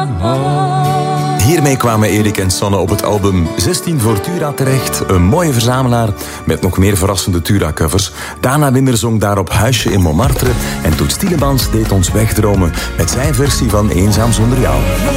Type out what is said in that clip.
Hiermee kwamen Erik en Sonne op het album 16 voor Tura terecht. Een mooie verzamelaar met nog meer verrassende Tura-covers. Dana Winder zong daarop Huisje in Montmartre. En Toet Stielemans deed ons wegdromen met zijn versie van Eenzaam zonder jou.